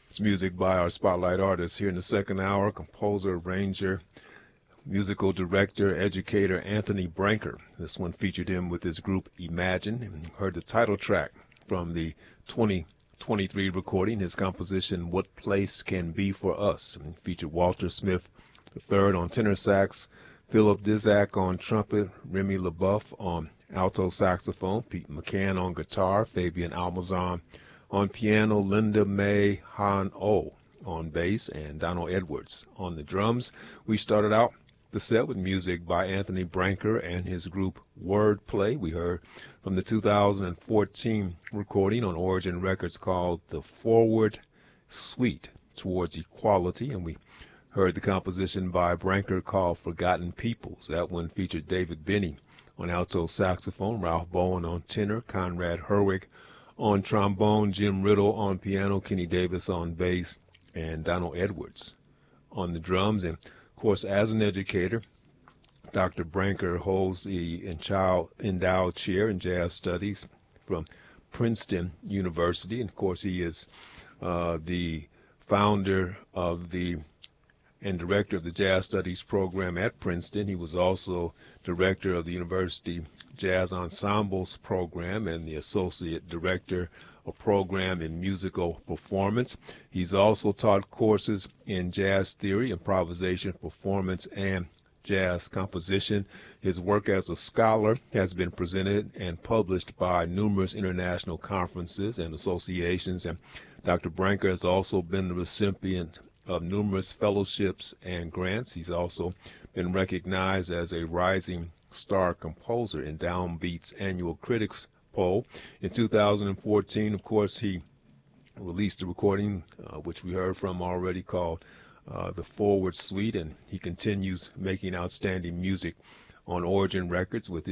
It's music by our spotlight artist. Here in the second hour, composer, arranger, musical director, educator Anthony Branker. This one featured him with his group Imagine, and heard the title track from the 2023 recording, his composition What Place Can Be For Us, and featured Walter Smith III on tenor sax, Philip Dizak on trumpet, Remy LeBeouf on alto saxophone, Pete McCann on guitar, Fabian Almazan on piano, Linda May Han-Oh on bass, and Donald Edwards on the drums. We started out the set with music by Anthony Branker and his group Wordplay. We heard from the 2014 recording on Origin Records called The Forward Suite Towards Equality, and we heard the composition by Branker called Forgotten Peoples. That one featured David Benny on alto saxophone, Ralph Bowen on tenor, Conrad Herwig on trombone, Jim Riddle on piano, Kenny Davis on bass, and Donald Edwards on the drums. And of course, as an educator, Dr. Branker holds the endowed chair in jazz studies from Princeton University. And of course, he is the founder of and director of the Jazz Studies program at Princeton. He was also director of the University Jazz Ensembles program and the associate director of program in musical performance. He's also taught courses in jazz theory, improvisation, performance, and jazz composition. His work as a scholar has been presented and published by numerous international conferences and associations, and Dr. Branker has also been the recipient of numerous fellowships and grants. He's also been recognized as a rising star composer in Downbeat's annual critics poll. In 2014, of course, he released a recording, which we heard from already, called The Forward Suite, and he continues making outstanding music on Origin Records with